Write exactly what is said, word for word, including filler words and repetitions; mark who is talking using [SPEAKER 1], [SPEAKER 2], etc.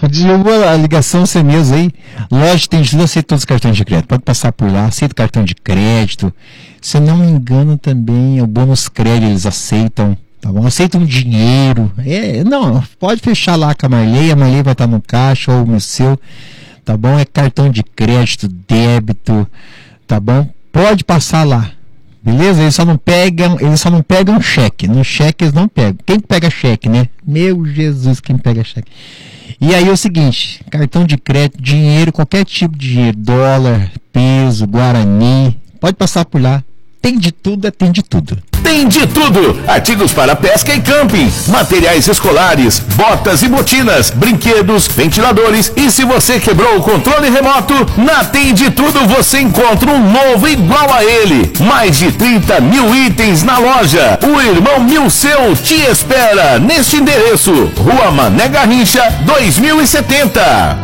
[SPEAKER 1] Desligou a ligação você mesmo aí. Loja Tem de Tudo, aceita todos os cartões de crédito. Pode passar por lá, aceita cartão de crédito. Se eu não me engano também, o bônus crédito eles aceitam, tá bom? Aceitam dinheiro. É, não, pode fechar lá com a Marley, a Marley vai estar no caixa ou no seu, tá bom? É cartão de crédito, débito, tá bom? Pode passar lá. Beleza? Eles só não pegam, eles só não pegam cheque. No cheque eles não pegam. Quem pega cheque, né? Meu Jesus, quem pega cheque. E aí é o seguinte, cartão de crédito, dinheiro, qualquer tipo de dinheiro, dólar, peso, guarani, pode passar por lá. Tem de tudo, é tem de tudo.
[SPEAKER 2] Tem de tudo! Artigos para pesca e camping, materiais escolares, botas e botinas, brinquedos, ventiladores e se você quebrou o controle remoto, na Tem de Tudo você encontra um novo igual a ele. Mais de trinta mil itens na loja. O irmão Milceu te espera neste endereço. Rua Mané Garrincha, dois mil e setenta.